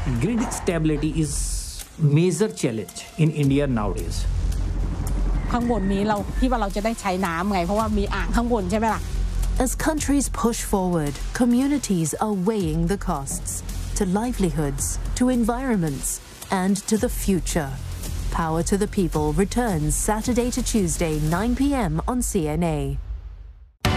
Grid stability is major challenge in India nowadays. ข้างบนนี้เราที่ว่าเราจะได้ใช้น้ำไงเพราะว่ามีอ่างข้างบนใช่ไหมล่ะ As countries push forward, communities are weighing the costs to livelihoods, to environments, and to the future. Power to the People returns Saturday to Tuesday, 9 p.m. on CNA.